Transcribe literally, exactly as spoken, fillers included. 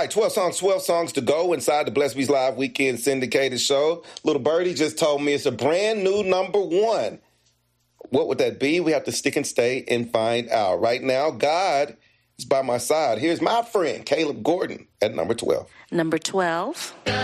right, twelve songs, twelve songs to go inside the Blessed Beats Live Weekend Syndicated Show. Little Birdie just told me it's a brand new number one. What would that be? We have to stick and stay and find out. Right now, God is by my side. Here's my friend, Caleb Gordon, at number twelve. Number twelve.